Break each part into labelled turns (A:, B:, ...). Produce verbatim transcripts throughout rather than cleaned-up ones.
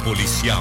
A: policial.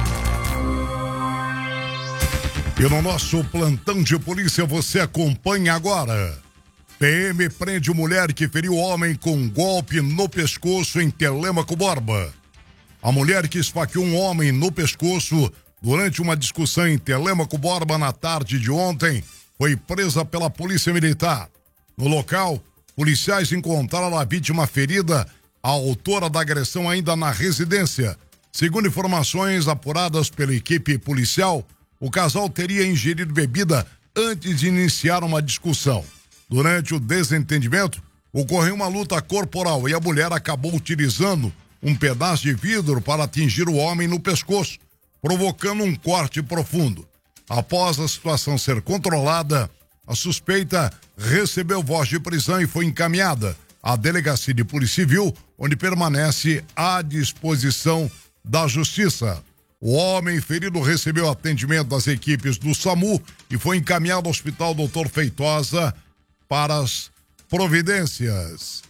B: E no nosso plantão de polícia você acompanha agora. P M prende mulher que feriu homem com golpe no pescoço em Telêmaco Borba. A mulher que esfaqueou um homem no pescoço durante uma discussão em Telêmaco Borba na tarde de ontem foi presa pela Polícia Militar. No local, policiais encontraram a vítima ferida, a autora da agressão ainda na residência. Segundo informações apuradas pela equipe policial, o casal teria ingerido bebida antes de iniciar uma discussão. Durante o desentendimento, ocorreu uma luta corporal e a mulher acabou utilizando um pedaço de vidro para atingir o homem no pescoço, provocando um corte profundo. Após a situação ser controlada, a suspeita recebeu voz de prisão e foi encaminhada à Delegacia de Polícia Civil, onde permanece à disposição da Justiça. O homem ferido recebeu atendimento das equipes do SAMU e foi encaminhado ao Hospital doutor Feitosa para as providências.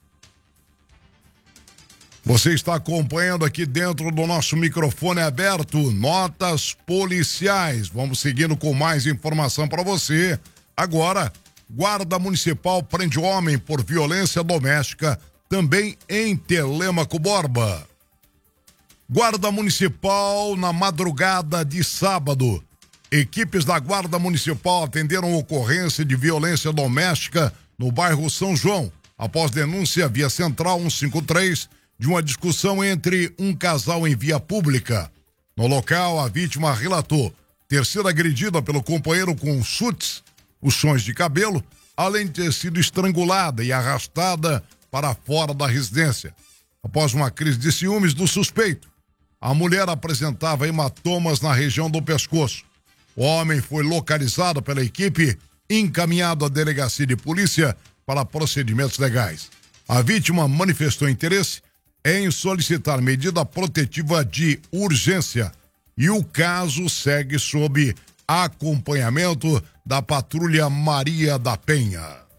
B: Você está acompanhando aqui dentro do nosso microfone aberto, notas policiais. Vamos seguindo com mais informação para você. Agora, Guarda Municipal prende homem por violência doméstica, também em Telêmaco Borba. Guarda Municipal na madrugada de sábado. Equipes da Guarda Municipal atenderam ocorrência de violência doméstica no bairro São João, após denúncia via Central cento e cinquenta e três de uma discussão entre um casal em via pública. No local, a vítima relatou ter sido agredida pelo companheiro com chutes, puxões de cabelo, além de ter sido estrangulada e arrastada para fora da residência. Após uma crise de ciúmes do suspeito, a mulher apresentava hematomas na região do pescoço. O homem foi localizado pela equipe e encaminhado à delegacia de polícia para procedimentos legais. A vítima manifestou interesse em solicitar medida protetiva de urgência e o caso segue sob acompanhamento da Patrulha Maria da Penha.